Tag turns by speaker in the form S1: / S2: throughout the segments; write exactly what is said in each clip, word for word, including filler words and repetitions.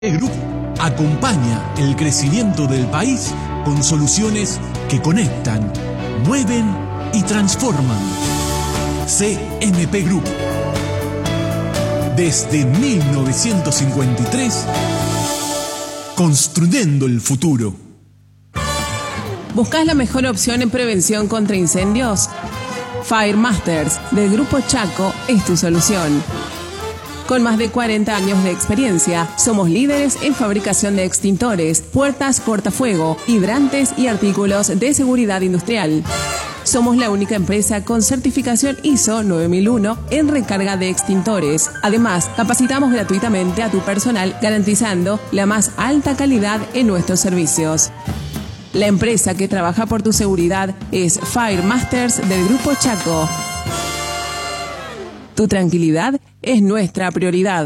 S1: Group acompaña el crecimiento del país con soluciones que conectan, mueven y transforman. C M P Group. Desde mil novecientos cincuenta y tres, construyendo el futuro.
S2: ¿Buscas la mejor opción en prevención contra incendios? Firemasters del Grupo Chaco es tu solución. Con más de cuarenta años de experiencia, somos líderes en fabricación de extintores, puertas cortafuego, hidrantes y artículos de seguridad industrial. Somos la única empresa con certificación I S O nueve mil uno en recarga de extintores. Además, capacitamos gratuitamente a tu personal, garantizando la más alta calidad en nuestros servicios. La empresa que trabaja por tu seguridad es Firemasters del Grupo Chaco. Tu tranquilidad es nuestra prioridad.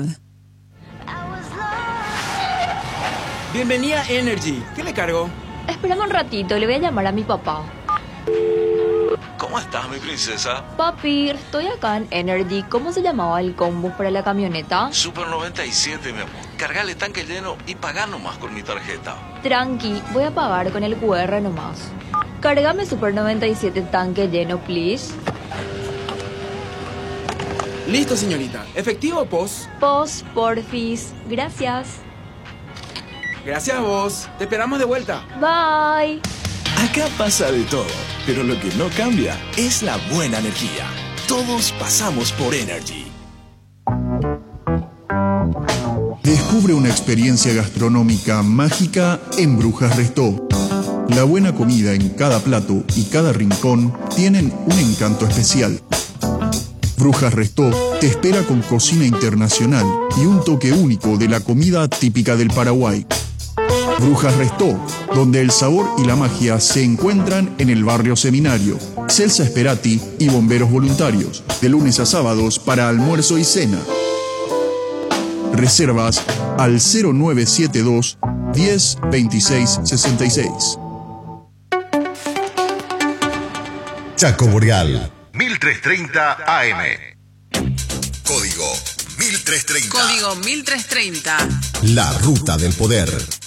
S3: Bienvenida a Energy. ¿Qué le cargo?
S4: Espérame un ratito, le voy a llamar a mi papá.
S5: ¿Cómo estás, mi princesa?
S4: Papi, estoy acá en Energy. ¿Cómo se llamaba el combo para la camioneta?
S5: Super noventa y siete, mi amor. Cargale tanque lleno y pagá nomás con mi tarjeta.
S4: Tranqui, voy a pagar con el Q R nomás. Cargame Super noventa y siete tanque lleno, please.
S3: Listo, señorita. ¿Efectivo o pos?
S4: Pos, porfis. Gracias.
S3: Gracias a vos. Te esperamos de vuelta.
S4: Bye.
S6: Acá pasa de todo, pero lo que no cambia es la buena energía. Todos pasamos por Energy.
S7: Descubre una experiencia gastronómica mágica en Brujas Restó. La buena comida en cada plato y cada rincón tienen un encanto especial. Brujas Restó te espera con cocina internacional y un toque único de la comida típica del Paraguay. Brujas Restó, donde el sabor y la magia se encuentran en el barrio Seminario. Celsa Esperati y bomberos voluntarios, de lunes a sábados para almuerzo y cena. Reservas al cero nueve siete dos, diez, veintiséis, sesenta y seis.
S8: Chaco Boreal, mil trescientos treinta A M. Código mil trescientos treinta.
S2: Código mil trescientos treinta.
S8: La ruta del poder.